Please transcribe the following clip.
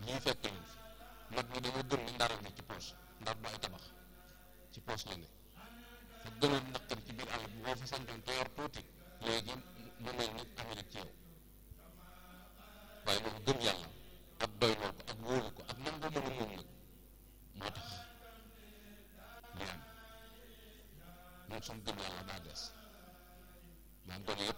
ñii fekk leen fi mag ñi dañoo gëm ni ndara ne ci poos ndar bu ay tabax ci poos la ne te gënoon naqari ci biir àll bi boo fa santoon te yor tuuti léegi mu mel ni Amérique ci yow waaye moom gëm yàlla ak doyloo ko ak wóolu ko ak nan ko mën a moom nag moo tax li am ñun suñ gëm yàlla daa des maanaam doole yëpp